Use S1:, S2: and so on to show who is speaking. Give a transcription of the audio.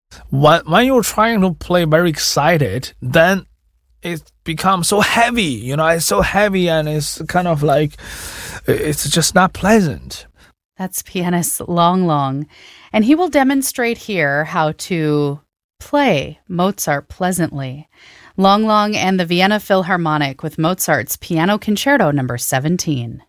S1: When you're trying to play very excited, then it becomes so heavy, it's so heavy and it's kind of like, it's just not pleasant.
S2: That's pianist Long Long, and he will demonstrate here how to play Mozart pleasantly. Long Long and the Vienna Philharmonic with Mozart's Piano Concerto No. 17.